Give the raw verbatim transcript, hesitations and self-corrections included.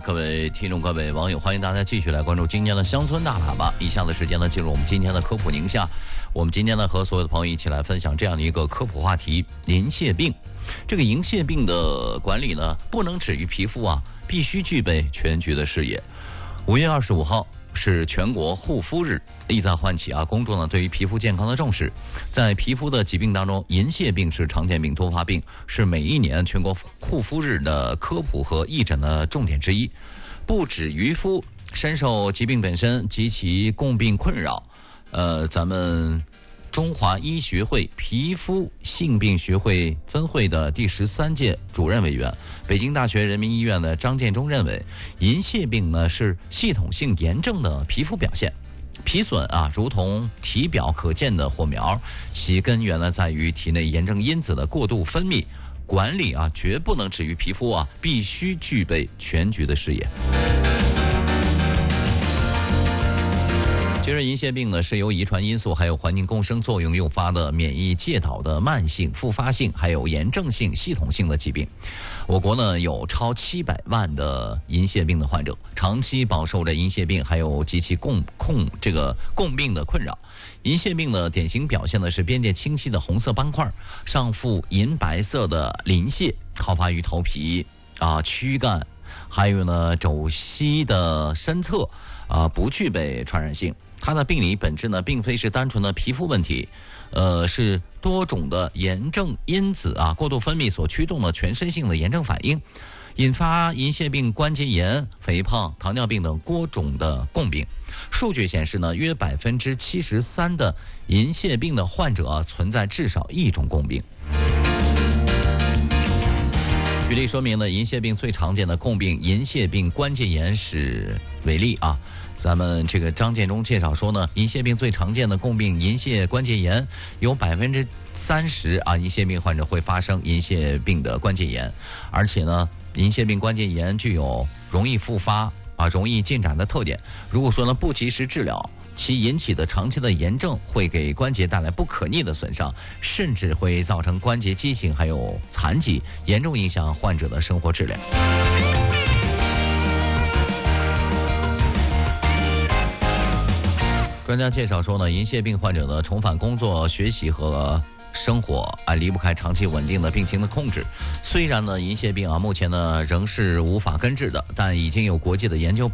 各位听众、各位网友，欢迎大家继续来关注今天的乡村大喇叭。以下的时间呢，进入我们今天的科普宁夏。我们今天呢，和所有的朋友一起来分享这样的一个科普话题：银屑病。这个银屑病的管理呢，不能止于皮肤啊，必须具备全局的视野。五月二十五号是全国护肤日，意在唤起啊公众呢对于皮肤健康的重视。在皮肤的疾病当中，银屑病是常见病突发病，是每一年全国护肤日的科普和义诊的重点之一。不止渔夫深受疾病本身及其共病困扰，呃，咱们中华医学会皮肤性病学会分会的第十三届主任委员、北京大学人民医院的张建中认为，银屑病呢是系统性炎症的皮肤表现。皮损啊，如同体表可见的火苗，其根源呢在于体内炎症因子的过度分泌。管理啊，绝不能止于皮肤啊，必须具备全局的视野。其实银屑病呢是由遗传因素还有环境共生作用诱发的免疫介导的慢性、复发性还有炎症性系统性的疾病。我国呢有超七百万的银屑病的患者，长期饱受着银屑病还有及其共共这个共病的困扰。银屑病的典型表现呢是边界清晰的红色斑块，上附银白色的鳞屑，好发于头皮啊、躯干，还有呢肘膝的身侧啊、不具备传染性。它的病理本质呢，并非是单纯的皮肤问题，呃，是多种的炎症因子啊过度分泌所驱动的全身性的炎症反应，引发银屑病、关节炎、肥胖、糖尿病等多种的共病。数据显示呢，约百分之七十三的银屑病的患者、啊、存在至少一种共病。举例说明呢，银屑病最常见的共病银屑病关节炎是为例啊。咱们这个张建中介绍说呢，银屑病最常见的共病银屑关节炎，有百分之三十啊，银屑病患者会发生银屑病的关节炎，而且呢，银屑病关节炎具有容易复发啊、容易进展的特点。如果说呢不及时治疗，其引起的长期的炎症会给关节带来不可逆的损伤，甚至会造成关节畸形还有残疾，严重影响患者的生活质量。专家介绍说呢，银屑病患者呢重返工作、学习和生活啊，离不开长期稳定的病情的控制。虽然呢，银屑病啊目前呢仍是无法根治的，但已经有国际的研究